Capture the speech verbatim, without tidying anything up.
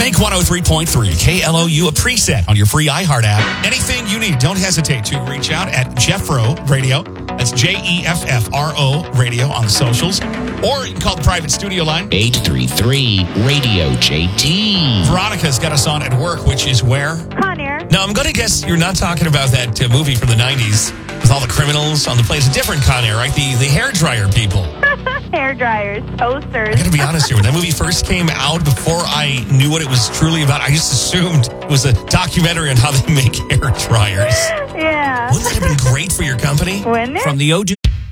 Think one oh three point three, K L O U, a preset on your free iHeart app. Anything you need, don't hesitate to reach out at Jeffro Radio. That's J E F F R O Radio on the socials. Or you can call the private studio line. eight three three, radio J T. Veronica's got us on at work, which is where? Con Air. Now, I'm going to guess you're not talking about that uh, movie from the nineties with all the criminals on the plane. It's a different Con Air, right? The, the hairdryer people. Hair dryers, toasters. I got to be honest here. When that movie first came out, before I knew what it was truly about, I just assumed it was a documentary on how they make hair dryers. Yeah. Wouldn't that have been great for your company? Wouldn't it? From the O